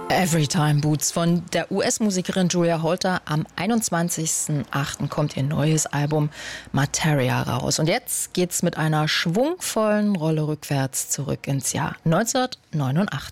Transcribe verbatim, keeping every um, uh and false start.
Everytime Boots von der U S-Musikerin Julia Holter. Am einundzwanzigsten achten kommt ihr neues Album Materia raus. Und jetzt geht's mit einer schwungvollen Rolle rückwärts zurück ins Jahr neunzehnhundertneunundachtzig.